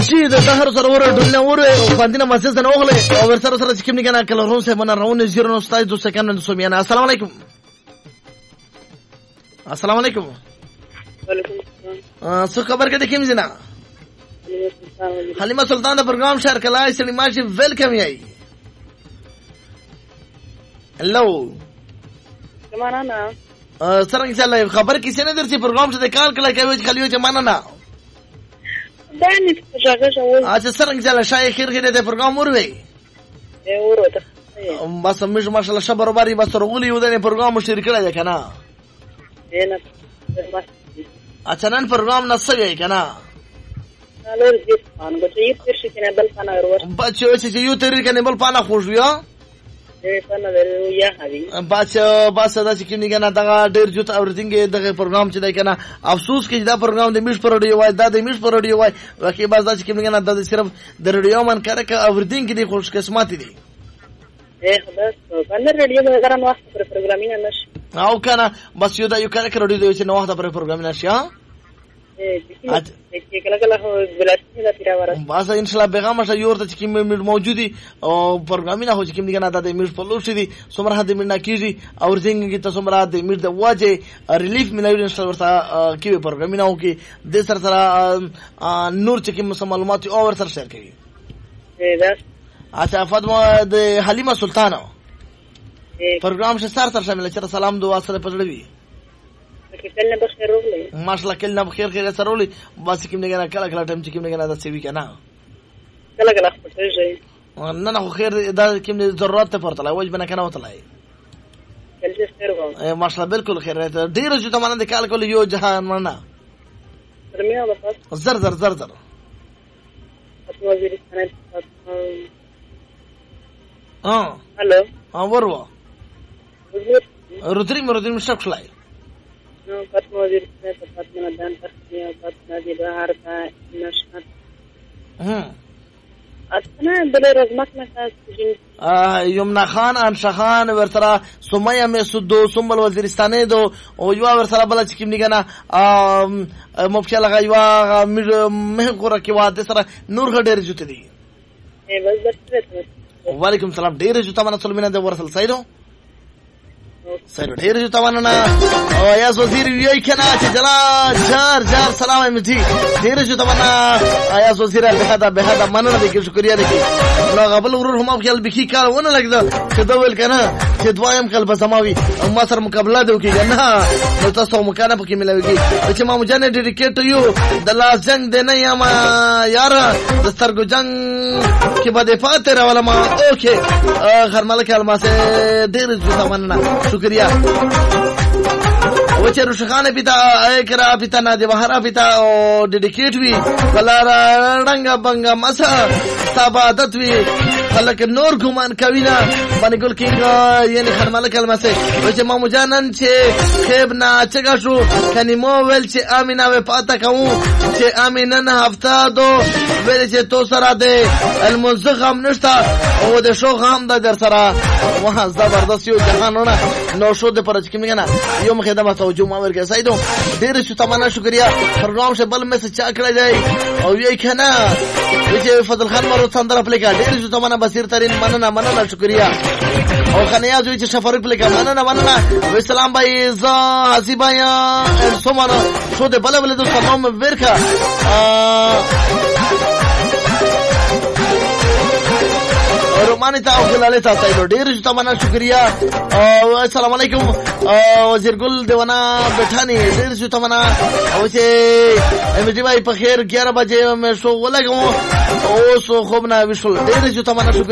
چې د سحر سره ورډل نه وره باندې مسجد نه وغله او ورسره سره چې کوم نه کنه کله روسه من راونه 0 استاد 2 سکند سومیانه. السلام علیکم. السلام علیکم. وعلیکم السلام. څه خبر کده کوم زینا حلیمه سلطان د پروګرام شهر کلای سړي ماشي ویلکم یای. هلو زمانہ نه څنګه چلای خبر کیسه نه درځي پروګرام څه کار کله کوي چې خلیو زمانہ نه دانی څنګه شوی اچھا څنګه چلای شای خیر خیر د پروګرام وروي وروته بس مش ماشاءالله شبر باري بس رغولي ودنه پروګرام شریک کړی کنه نه اچھا نن پروګرام نه سوي کنه نالور دې ان به یې پرشي کنه بل پانا ورور بچو چې یو تری کنه بل پانا خوش یا پانا ورو یا هوي بچو بس دا چې کینی کنه دا ډیر جوت اورتینګ دغه پروګرام چې دی کنه افسوس کې دا پروګرام د میش پر رادیو وای دا د میش پر رادیو وای واکه بس دا چې کینی کنه دا صرف د رادیو من کړه ک اورتینګ دي خوش قسمت دي خلاص باندې رادیو وغیرہ نو وخت پر پروګرامینګ نشي او کنه بس یو دا یو کړه رادیو دی چې نو وخت پر پروګرام نشي ها کله کله ولایتي دا پیراوره بس ان شاء الله پیغام شه یو ته چې موجودي او پروګرامینګ هو چې کوم دي کنه دا د میش په لور شي دي سمره هدي منه کیږي او زنګ کې تاسو مراد د میش د واجه ریلیف ملایو ان شاء الله ورته کې پروګرامینګ او کې د سره نور چې کوم معلومات او ور سره شیر کوي اچھا فاطمه د حلیمه سلطانه پروګرام شه سره شامل چې سلام دعا سره پزړوي کله به خیر ولې ماشاءالله کله بخیر خیر سره ولې بس کوم نه کله کله ټیم چې کوم نه دا سوي کنه کله کله پټه نه نه خیر دا کوم ضرورت ته پرته لای وجه نه کنه وته لای کله خیر وو ماشاءالله بالکل خیر ډیر چې تمانه د کال کول یو جهان منه درمیا بس زر زر زر زر وزیرستان هلو وروا رودري مشکلای نو پاتمه وزیرستان پاتمه دان پاتمه پاتمه دی بهار تا نشات اصلا بل رزمک نه یمنا خان انشخان ورسره سمیه مسدو سمبل وزیرستانه دو او یو ورسره بل چې کیم نګنه مفتی لغا یو مه غره کې واده سره نور غډیر جوته دي وعلیکم السلام ډیر جوته منه سلمینه د ورسل سایدو سایدو ډیر جوته منه او یا وزیر وی کنا چې جلا جار جار سلام امتی ډیر جوته منه یا وزیر به دا مننه دي شکریا دي نو غبل ورور هم خپل بکی کار ونه لګدا چې دوول کنه چې دوایم کل بسماوي او ما سره مقابله دی وکي نه نو تاسو مکانه پکې ملويږي چې ما مجنه ډیډیکیټ یو د لاس جنگ دی نه یم یار د سترګو جنگ کې بده فاتره ولا ما اوکي غرمله کلمه ډیر زړه مننه شکریا وچه روشخانه پیتا اکرا پیتا نادی بحرا پیتا او ڈیڈیکیٹ وی بلارا رنگا بنگا مسا ستابادت وی خلق نور گمان کوینا بانی گل کینگا یعنی خرمال کلمه سے وچه مامو جانن چه خیب نا چگا شو کنی مو ویل چه آمینا وی پاتا کون چه آمینن هفتا دو ویل چه تو سرا ده المنزق هم نشتا او ده شوق هم ده در سرا وها زبردست یو جهانونا نو شو ده پرچ کمی گنا یو مخیدم توجه ماور کې سایدو ډیر شو تمنا شکریا پروګرام شه بل میسج چا کړی دی او یې کنه چې فضل خان مرو څندره پلیکا ډیر شو تمنا بصیر ترين مننه شکریا او خنیا جو چې سفر پلیکا مننه وسلام بھائی ز حسیبایا سومانه شو ده بل دو سلام ورکا رومانی تا او خلاله تا سایدو ډیر شو تمنا شکریا او السلام علیکم وزیر ګل دیوانا بټانی ډیر شو تمنا او چې امجی بھائی په خیر 11 بجې مې شو ولګم او سو خوب نه وشول ډیر شو تمنا